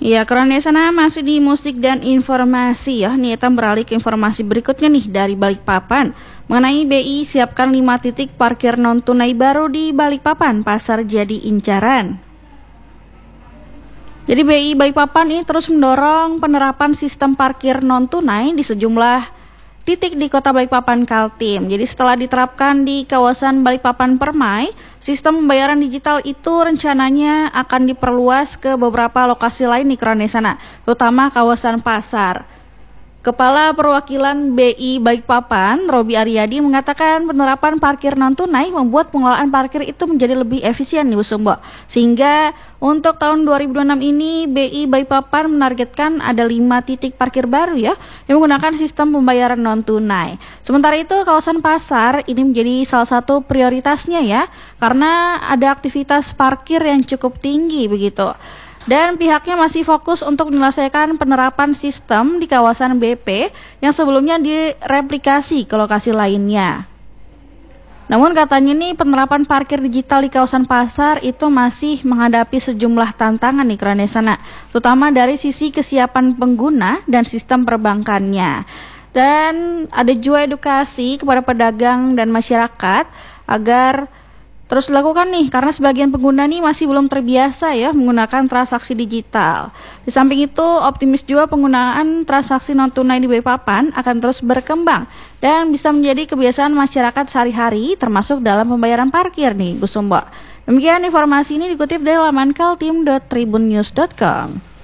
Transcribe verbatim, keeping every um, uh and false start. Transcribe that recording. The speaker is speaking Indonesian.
Ya, karena sana masih di musik dan informasi ya. Nih kita beralih ke informasi berikutnya nih dari Balikpapan. Mengenai B I siapkan lima titik parkir non tunai baru di Balikpapan, pasar jadi incaran. Jadi B I Balikpapan ini terus mendorong penerapan sistem parkir non tunai di sejumlah titik di Kota Balikpapan Kaltim. Jadi setelah diterapkan di kawasan Balikpapan Permai, sistem pembayaran digital itu rencananya akan diperluas ke beberapa lokasi lain di sana, terutama kawasan pasar. Kepala Perwakilan B I Balikpapan, Robi Aryadi, mengatakan penerapan parkir non-tunai membuat pengelolaan parkir itu menjadi lebih efisien nih Bu Sumbo. Sehingga untuk tahun dua ribu dua puluh enam ini B I Balikpapan menargetkan ada lima titik parkir baru ya yang menggunakan sistem pembayaran non-tunai. Sementara itu kawasan pasar ini menjadi salah satu prioritasnya ya karena ada aktivitas parkir yang cukup tinggi begitu. Dan pihaknya masih fokus untuk menyelesaikan penerapan sistem di kawasan B P yang sebelumnya direplikasi ke lokasi lainnya. Namun katanya nih penerapan parkir digital di kawasan pasar itu masih menghadapi sejumlah tantangan nih karena sana, terutama dari sisi kesiapan pengguna dan sistem perbankannya. Dan ada juga edukasi kepada pedagang dan masyarakat agar terus dilakukan nih karena sebagian pengguna nih masih belum terbiasa ya menggunakan transaksi digital. Di samping itu optimis juga penggunaan transaksi non tunai di Balikpapan akan terus berkembang dan bisa menjadi kebiasaan masyarakat sehari-hari termasuk dalam pembayaran parkir nih Bu Sumbo. Demikian informasi ini dikutip dari laman kaltim dot tribunnews dot com.